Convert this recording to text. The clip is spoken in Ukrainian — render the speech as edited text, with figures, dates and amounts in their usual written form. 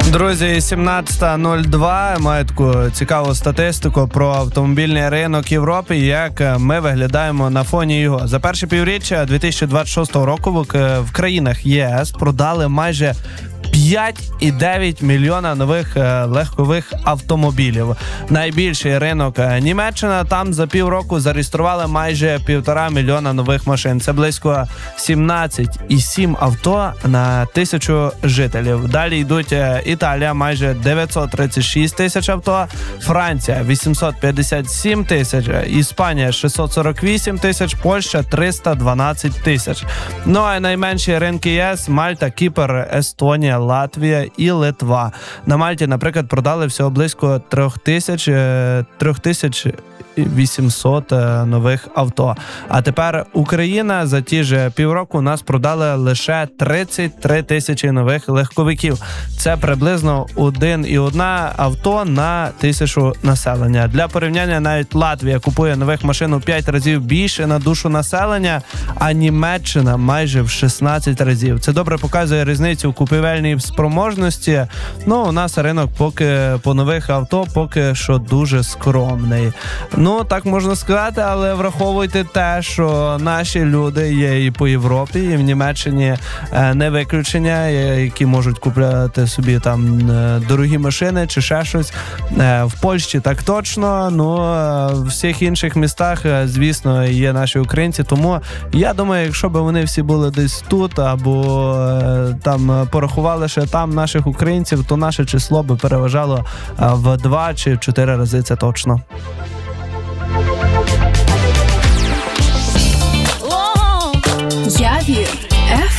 Друзі, 17:02. Маю таку цікаву статистику про автомобільний ринок Європи, як ми виглядаємо на фоні його. За перше півріччя 2026 року в країнах ЄС продали майже 5,9 мільйона нових легкових автомобілів. Найбільший ринок Німеччина. Там за півроку зареєстрували майже 1,5 мільйона нових машин. Це близько 17,7 авто на 1000 жителів. Далі йдуть Італія, майже 936 тисяч авто, Франція 857 тисяч, Іспанія 648 тисяч, Польща 312 тисяч. Ну а найменші ринки ЄС – Мальта, Кіпр, Естонія, Латвія і Литва. На Мальті, наприклад, продали всього близько 3800 нових авто. А тепер Україна за ті ж півроку у нас продали лише 33 тисячі нових легковиків. Це приблизно 1,1 авто на 1000 населення. Для порівняння, навіть Латвія купує нових машин у 5 разів більше на душу населення, а Німеччина майже в 16 разів. Це добре показує різницю в купівельній спроможності. Ну, у нас ринок по нових авто поки що дуже скромний. Ну, так можна сказати, але враховуйте те, що наші люди є і по Європі, і в Німеччині не виключення, які можуть купляти собі там дорогі машини чи ще щось. В Польщі так точно, ну, в всіх інших містах, звісно, є наші українці, тому я думаю, якщо б вони всі були десь тут, або там порахували ще там наших українців, то наше число би переважало в 2 чи в 4 рази, це точно.